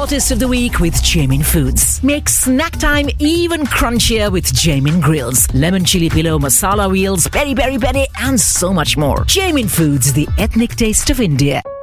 taste of the week with Jamin Foods. Make snack time even crunchier with Jamin Grills, lemon chili pillow, masala wheels, peri peri peri, and so much more. Jamin Foods, the ethnic taste of India.